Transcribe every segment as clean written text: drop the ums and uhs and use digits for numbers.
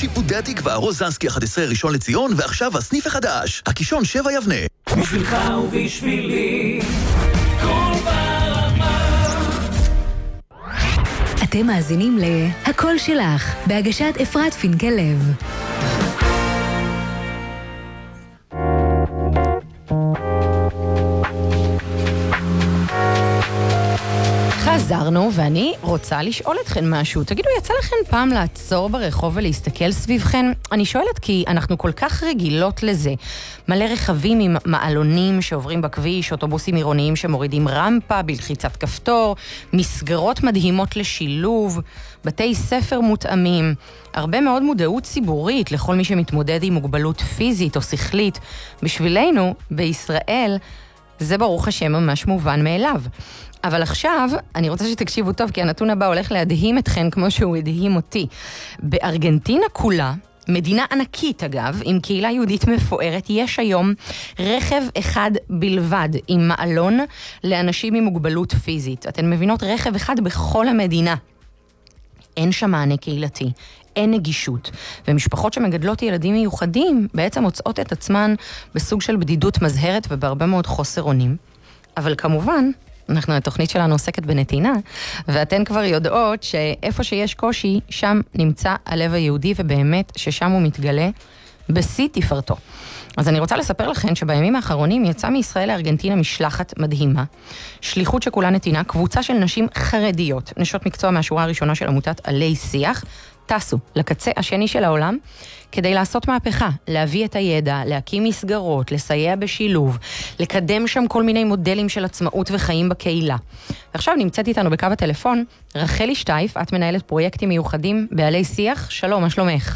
פודה תקווה, רוזנסקי 11 ראשון לציון, ועכשיו הסניף החדש, הקישון 7 יבנה. בשבילך ובשבילי, כל ברמה. אתם מאזינים ל"הכל שלך", בהגשת אפרת פינקל לב. חזרנו, ואני רוצה לשאול אתכן משהו. תגידו, יצא לכן פעם לעצור ברחוב ולהסתכל סביבכן? אני שואלת כי אנחנו כל כך רגילות לזה. מלא רכבים עם מעלונים שעוברים בכביש, אוטובוסים עירוניים שמורידים רמפה בלחיצת כפתור, מסגרות מדהימות לשילוב, בתי ספר מותאמים, הרבה מאוד מודעות ציבורית לכל מי שמתמודד עם מוגבלות פיזית או שכלית. בשבילנו, בישראל, זה ברוך השם ממש מובן מאליו. אבל עכשיו, אני רוצה שתקשיבו טוב, כי הנתון הבא הולך להדהים אתכן כמו שהוא הדהים אותי. בארגנטינה כולה, מדינה ענקית אגב, עם קהילה יהודית מפוארת, יש היום רכב אחד בלבד עם מעלון לאנשים עם מוגבלות פיזית. אתן מבינות, רכב אחד בכל המדינה. אין שם מענה קהילתי, אין נגישות, ומשפחות שמגדלות ילדים מיוחדים בעצם מוצאות את עצמן בסוג של בדידות מזהרת ובהרבה מאוד חוסר אונים. אבל כמובן, התוכנית שלנו עוסקת בנתינה, ואתן כבר יודעות שאיפה שיש קושי, שם נמצא הלב היהודי, ובאמת ששם הוא מתגלה בשיא תפארתו. אז אני רוצה לספר לכם שבימים האחרונים יצא מישראל לארגנטינה משלחת מדהימה, שליחות שכולה נתינה, קבוצה של נשים חרדיות, נשות מקצוע מהשורה הראשונה של עמותת עלי שיח, טסו לקצה השני של העולם, כדי לעשות מהפכה, להביא את הידע, להקים מסגרות, לסייע בשילוב, לקדם שם כל מיני מודלים של עצמאות וחיים בקהילה. ועכשיו נמצאת איתנו בקו הטלפון רחלי שטייף, את מנהלת פרויקטים מיוחדים בעלי שיח. שלום, מה שלומך?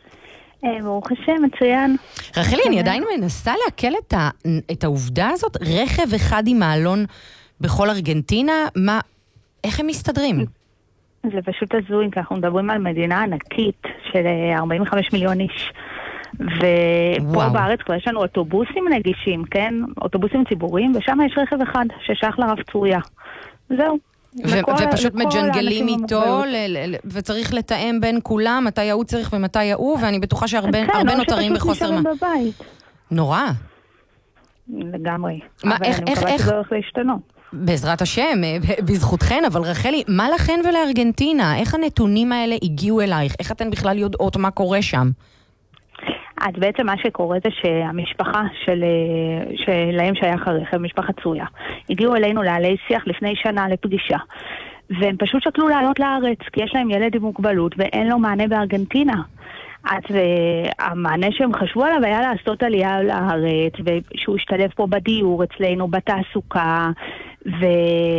ברוך השם, מצוין. רחלי, אני עדיין מנסה להקל את העובדה הזאת, רכב אחד עם מעלון בכל ארגנטינה, איך הם מסתדרים? זה פשוט הזוי, כי אנחנו מדברים על מדינה ענקית של 45 מיליון איש. ופה בארץ כבר יש לנו אוטובוסים נגישים, כן? אוטובוסים ציבוריים, ושם יש רכב אחד ששייך לרב צוריה. זהו. ופשוט מג'נגלים איתו, וצריך לתאם בין כולם, מתי הוא צריך ומתי הוא, ואני בטוחה שהרבה נותרים בחוסר מה. נורא. לגמרי. אבל אני מקווה שזה הולך להשתנות. בעזרת השם, בזכותכן, אבל רחלי, מה לכן ולארגנטינה? איך הנתונים האלה הגיעו אלייך? איך אתן בכלל יודעות מה קורה שם? אז בעצם מה שקורה זה שהמשפחה שלהם שייך הרכב, משפחת צוריה, הגיעו אלינו לעלי שיח לפני שנה לפגישה. והם פשוט שקלו לעלות לארץ, כי יש להם ילד עם מוגבלות ואין לו מענה בארגנטינה. אז המענה שהם חשבו עליו היה לעשות עלייה לארץ, ושהוא השתלב פה בדיור אצלנו, בתעסוקה,